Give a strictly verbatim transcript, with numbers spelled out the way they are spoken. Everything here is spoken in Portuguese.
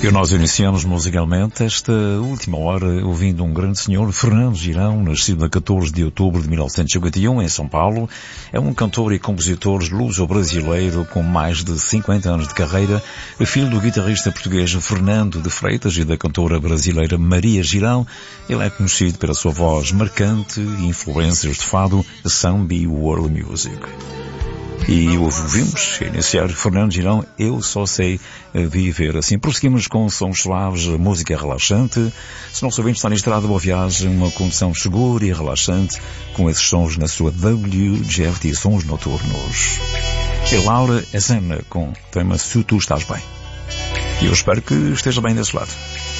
E nós iniciamos musicalmente esta última hora ouvindo um grande senhor, Fernando Girão, nascido a catorze de outubro de mil novecentos e cinquenta e um em São Paulo. É um cantor e compositor luso-brasileiro com mais de cinquenta anos de carreira, filho do guitarrista português Fernando de Freitas e da cantora brasileira Maria Girão. Ele é conhecido pela sua voz marcante e influências de fado, samba e world music. E ouvimos iniciar Fernando Girão, Eu Só Sei Viver. Assim, prosseguimos com sons suaves, música relaxante. Se não sabemos, está na estrada, boa viagem, uma condução segura e relaxante, com esses sons na sua W G F T, Sons Noturnos. E Laura Ezana, com o tema Se Tu Estás Bem. E eu espero que esteja bem desse lado.